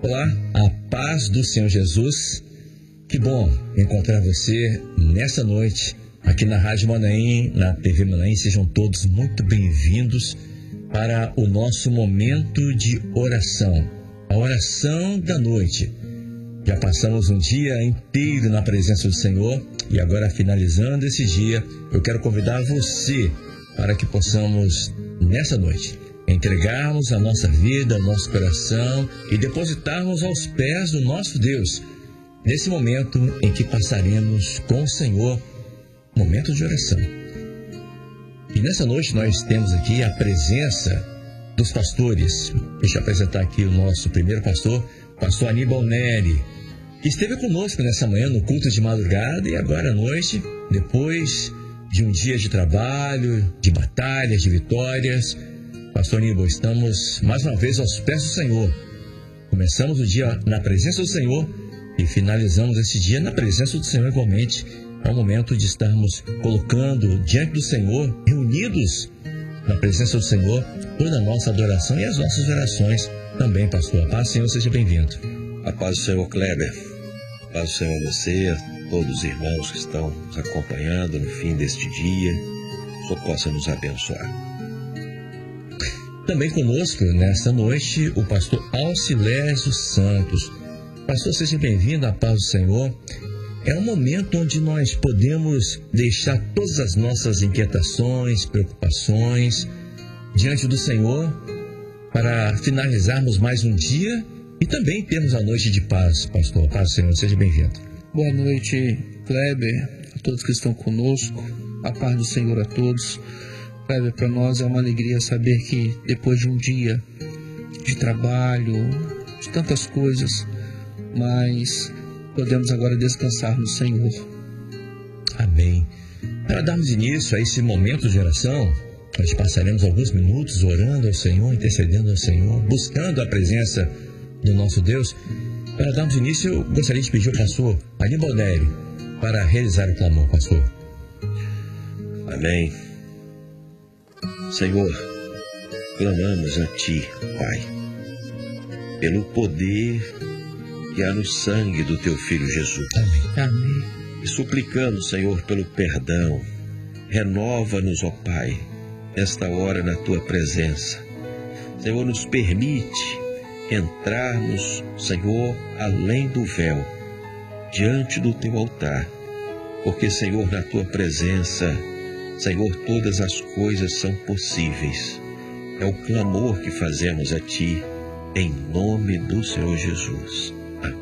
Olá, a paz do Senhor Jesus. Que bom encontrar você nessa noite aqui na Rádio Manaim, na TV Manaim. Sejam todos muito bem-vindos para o nosso momento de oração, a oração da noite. Já passamos um dia inteiro na presença do Senhor e agora, finalizando esse dia, eu quero convidar você para que possamos, nessa noite, entregarmos a nossa vida, o nosso coração e depositarmos aos pés do nosso Deus, nesse momento em que passaremos com o Senhor, momento de oração. E nessa noite nós temos aqui a presença dos pastores. Deixa eu apresentar aqui o nosso primeiro pastor, pastor Aníbal Neri, que esteve conosco nessa manhã no culto de madrugada e agora à noite, depois de um dia de trabalho, de batalhas, de vitórias. Pastor Aníbal, estamos mais uma vez aos pés do Senhor. Começamos o dia na presença do Senhor e finalizamos esse dia na presença do Senhor igualmente. É o momento de estarmos colocando diante do Senhor, reunidos na presença do Senhor, toda a nossa adoração e as nossas orações também, pastor. A paz do Senhor, seja bem-vindo. A paz do Senhor, Kleber. A paz do Senhor a você, a todos os irmãos que estão nos acompanhando no fim deste dia. Que o Senhor possa nos abençoar. Também conosco, nesta noite, o pastor Alcilésio Santos. Pastor, seja bem-vindo, à paz do Senhor. É um momento onde nós podemos deixar todas as nossas inquietações, preocupações diante do Senhor para finalizarmos mais um dia e também termos a noite de paz, pastor. A paz do Senhor, seja bem-vindo. Boa noite, Kleber, a todos que estão conosco. A paz do Senhor a todos. Kleber, para nós é uma alegria saber que depois de um dia de trabalho, de tantas coisas, mas podemos agora descansar no Senhor. Amém. Para darmos início a esse momento de oração, nós passaremos alguns minutos orando ao Senhor, intercedendo ao Senhor, buscando a presença do nosso Deus. Para darmos início, eu gostaria de pedir ao pastor Aníbal Neri para realizar o clamor, pastor. Amém. Senhor, clamamos a Ti, Pai, pelo poder que há no sangue do Teu Filho Jesus. Amém. Amém. E suplicamos, Senhor, pelo perdão. Renova-nos, ó Pai, nesta hora na Tua presença. Senhor, nos permite entrarmos, Senhor, além do véu, diante do Teu altar, porque, Senhor, na Tua presença, Senhor, todas as coisas são possíveis. É o clamor que fazemos a Ti, em nome do Senhor Jesus.